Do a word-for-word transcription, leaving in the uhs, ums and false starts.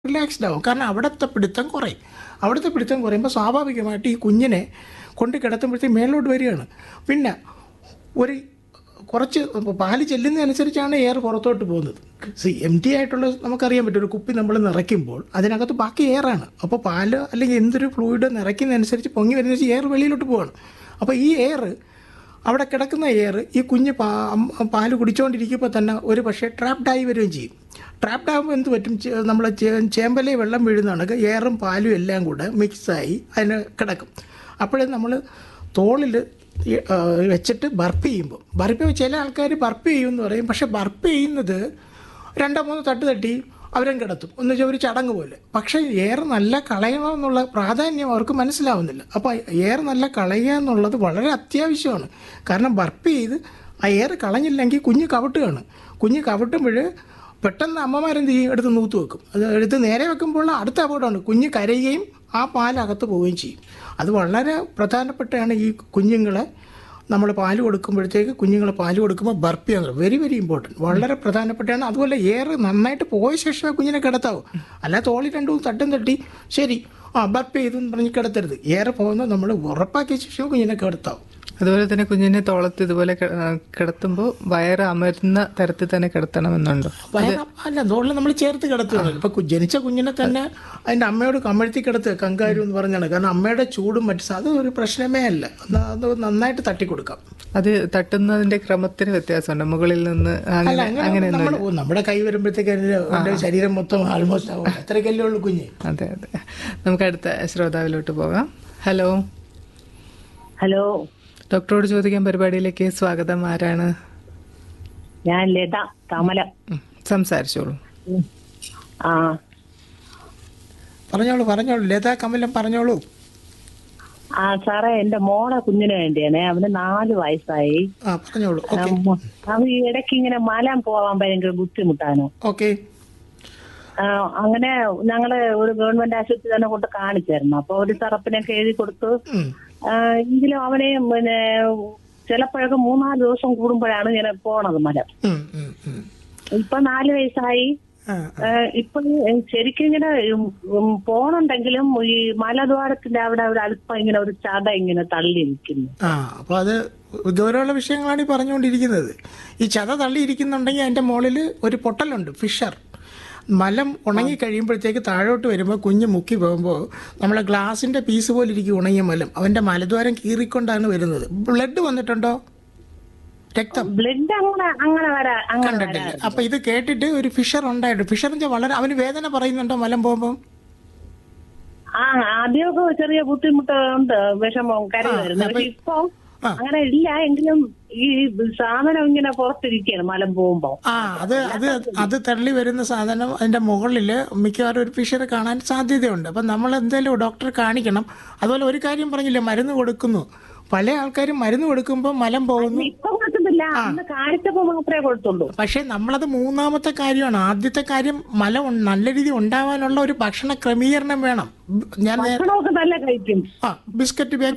Relaxed ആവും. കാരണം അവിടുത്തെ പിടുത്തം കുറയും. അവിടുത്തെ പിടുത്തം കുറയുമ്പോൾ സ്വാഭാവികമായിട്ട് ഈ കുഞ്ഞിനെ കൊണ്ട് കിടത്തുമ്പോഴത്തേക്ക് മേലോട്ട് വരികയാണ്. പിന്നെ ഒരു കുറച്ച് പാല് ചെല്ലുന്നതനുസരിച്ചാണ് എയർ പുറത്തോട്ട് പോകുന്നത്. സി എം ടി ആയിട്ടുള്ള നമുക്കറിയാൻ പറ്റും, ഒരു കുപ്പി നമ്മൾ നിറയ്ക്കുമ്പോൾ അതിനകത്ത് ബാക്കി എയറാണ്. അപ്പോൾ പാല് അല്ലെങ്കിൽ എന്തൊരു ഫ്ലൂയിഡ് നിറയ്ക്കുന്നതനുസരിച്ച് പൊങ്ങി വരുന്ന എയർ വെളിയിലോട്ട് പോവാണ്. അപ്പോൾ ഈ എയർ അവിടെ കിടക്കുന്ന എയർ ഈ കുഞ്ഞ് പാ പാല് കുടിച്ചുകൊണ്ടിരിക്കുമ്പോൾ തന്നെ ഒരു പക്ഷേ ട്രാപ്ഡായി വരികയും ചെയ്യും. ട്രാപ്ഡാകുമ്പോൾ എന്ത് പറ്റും, നമ്മൾ ചേമ്പലേ വെള്ളം വീഴുന്നതാണ് എയറും പാലും എല്ലാം കൂടെ മിക്സായി അതിന് കിടക്കും. അപ്പോഴേ നമ്മൾ തോളിൽ വെച്ചിട്ട് ബർപ്പ് ചെയ്യുമ്പോൾ ബർപ്പ് ചില ആൾക്കാർ ബർപ്പ് ചെയ്യുമെന്ന് പറയും. പക്ഷേ ബർപ്പ് ചെയ്യുന്നത് രണ്ടോ മൂന്നോ തട്ട് തട്ടി അവരും കിടത്തും, എന്ന് വെച്ചാൽ ഒരു ചടങ്ങ് പോലെ. പക്ഷേ എയർ നല്ല കളയണമെന്നുള്ള പ്രാധാന്യം അവർക്ക് മനസ്സിലാവുന്നില്ല. അപ്പോൾ എയർ നല്ല കളയുക എന്നുള്ളത് വളരെ അത്യാവശ്യമാണ്. കാരണം ബർപ്പ് ചെയ്ത് ആ എയർ കളഞ്ഞില്ലെങ്കിൽ കുഞ്ഞ് കവിട്ടുകയാണ്. കുഞ്ഞ് കവിട്ടുമ്പോൾ പെട്ടെന്ന് അമ്മമാരെന്ത് ചെയ്യും, എടുത്ത് നൂത്ത് വെക്കും. അത് എടുത്ത് നേരെ വെക്കുമ്പോൾ അടുത്ത അപകടമാണ്, കുഞ്ഞ് കരയുകയും ആ പാലകത്ത് പോവുകയും ചെയ്യും. അത് വളരെ പ്രധാനപ്പെട്ടാണ് ഈ കുഞ്ഞുങ്ങളെ നമ്മൾ പാല് കൊടുക്കുമ്പോഴത്തേക്ക് കുഞ്ഞുങ്ങളെ പാല് കൊടുക്കുമ്പോൾ ബർപ്പ് ചെയ്യാൻ വെരി വെരി ഇമ്പോർട്ടൻറ്റ്, വളരെ പ്രധാനപ്പെട്ടാണ്. അതുപോലെ എയർ നന്നായിട്ട് പോയ ശേഷമേ കുഞ്ഞിനെ കിടത്താവും. അല്ല തോളി രണ്ടും തട്ടും തട്ടി ശരി ആ ബർപ്പ് ചെയ്തെന്ന് പറഞ്ഞ് കിടത്തരുത്. എയർ പോകുന്നത് നമ്മൾ ഉറപ്പാക്കിയ ശേഷം കുഞ്ഞിനെ കിടത്താവും. അതുപോലെ തന്നെ കുഞ്ഞിനെ തോളത്ത് ഇതുപോലെ കിടത്തുമ്പോൾ വയറ് അമരുന്ന തരത്തിൽ തന്നെ കിടത്തണമെന്നുണ്ടോ? വയറ് അല്ല, തോളിൽ നമ്മൾ ചേർത്ത് കിടത്തുകയാണ്. ഇപ്പം ജനിച്ച കുഞ്ഞിനെ തന്നെ അതിൻ്റെ അമ്മയോട് കമഴ്ത്തി കിടത്തുക, കങ്കാരു എന്ന് പറഞ്ഞാണ്. കാരണം അമ്മയുടെ ചൂടും മറ്റു അത് ഒരു പ്രശ്നമേ അല്ല. അത് നന്നായിട്ട് തട്ടിക്കൊടുക്കാം. അത് തട്ടുന്നതിന്റെ ക്രമത്തിന് വ്യത്യാസമുണ്ട്, മുകളിൽ നിന്ന് അല്ല അങ്ങനെ നമ്മൾ നമ്മുടെ കൈ വരുമ്പോഴത്തേക്ക് എൻ്റെ ശരീരം മൊത്തം ആൾമോസ്റ്റ് ആവും. അത്രയ്ക്കല്ലേ ഉള്ളൂ കുഞ്ഞ്. അതെ അതെ. നമുക്ക് അടുത്ത ശ്രോതാവിലോട്ട് പോകാം. ഹലോ ഹലോ, ഡോക്ടറോട് ചോദിക്കാൻ പരിപാടിയിലേക്ക് സ്വാഗതം. ആരാണ്? ഞാൻ ലത കമല. സംസാരിച്ചോളൂ. ആ പറഞ്ഞോളൂ പറഞ്ഞോളൂ ലത കമലം പറഞ്ഞോളൂ. ആ സാറേ, എന്റെ മോളെ കുഞ്ഞിന് വേണ്ടിയാണേ. അവന് നാല് വയസ്സായി. ആ പറഞ്ഞോളൂ. അവൻ ഈ ഇടയ്ക്ക് ഇങ്ങനെ മലം പോവാൻ ഭയങ്കര ബുദ്ധിമുട്ടാണ്. ഓക്കെ. അങ്ങനെ ഞങ്ങള് ഒരു ഗവൺമെന്റ് ആശുപത്രി തന്നെ കൊണ്ട് കാണിച്ചായിരുന്നു. അപ്പൊ ഒരു തെറപ്പിനൊക്കെ എഴുതി കൊടുത്തു. എങ്കിലും അവനെ പിന്നെ ചിലപ്പോഴൊക്കെ മൂന്നാല് ദിവസം കൂടുമ്പോഴാണ് ഇങ്ങനെ പോണത് മലം. ഇപ്പൊ നാല് വയസ്സായി. ഇപ്പൊ ശരിക്കും ഇങ്ങനെ പോണുണ്ടെങ്കിലും ഈ മലദ്വാരത്തിന്റെ അവിടെ ഒരു അല്പം ഇങ്ങനെ ഒരു ചത ഇങ്ങനെ തള്ളി നിൽക്കുന്നു. ആ അപ്പൊ അത് ഗൗരവമുള്ള വിഷയങ്ങളാണ് ഈ പറഞ്ഞുകൊണ്ടിരിക്കുന്നത്. ഈ ചത തള്ളിയിരിക്കുന്നുണ്ടെങ്കിൽ അതിന്റെ മുകളിൽ ഒരു പൊട്ടലുണ്ട്, ഫിഷർ. മലം ഉണങ്ങി കഴിയുമ്പോഴത്തേക്ക് താഴോട്ട് വരുമ്പോൾ കുഞ്ഞ് മുക്കി പോകുമ്പോൾ നമ്മളെ ഗ്ലാസിന്റെ പീസ് പോലെ ഇരിക്കും ഉണങ്ങിയ മലം. അവന്റെ മലദ്വാരം കീറിക്കൊണ്ടാണ് വരുന്നത്. ബ്ലഡ് വന്നിട്ടുണ്ടോ? രക്തം ബ്ലഡ് അങ്ങനെ അങ്ങനെ വരാ കണ്ടിട്ടില്ല. അപ്പൊ ഇത് കേട്ടിട്ട് ഒരു ഫിഷർ ഉണ്ടായിട്ട്, ഫിഷർ എന്ന് വളരെ അവന് വേദന പറയുന്നുണ്ടോ മലം പോകുമ്പോൾ? ആ ആദ്യമൊക്കെ ചെറിയ ബുദ്ധിമുട്ടുണ്ട്, വിഷമം കരയുമായിരുന്നു. പക്ഷെ ഇപ്പൊ അങ്ങനെ ഇല്ല. എങ്കിലും ഈ സാധനം ഇങ്ങനെ പുറത്തിരിക്കുകയാണ് മലം പോകുമ്പോ. ആ അത് അത് അത് തള്ളി വരുന്ന സാധനം അതിന്റെ മുകളിൽ മിക്കവാറും ഒരു ഫിഷർ കാണാൻ സാധ്യതയുണ്ട്. അപ്പം നമ്മൾ എന്തായാലും ഡോക്ടറെ കാണിക്കണം. അതുപോലെ ഒരു കാര്യം പറഞ്ഞില്ലേ, മരുന്ന് കൊടുക്കുന്നു. പല ആൾക്കാരും മരുന്ന് കൊടുക്കുമ്പോൾ മലം പോകുന്നു. ഇപ്പൊ കൊടുക്കുന്നില്ല, അന്ന് കാണിച്ചപ്പോ മാത്രമേ കൊടുത്തുള്ളൂ. പക്ഷെ നമ്മളത് മൂന്നാമത്തെ കാര്യമാണ്. ആദ്യത്തെ കാര്യം മലം നല്ല രീതിയിൽ ഉണ്ടാവാനുള്ള ഒരു ഭക്ഷണ ക്രമീകരണം വേണം. ഞാൻ ഭക്ഷണമൊക്കെ നല്ല കഴിക്കും. ആ ബിസ്ക്കറ്റ്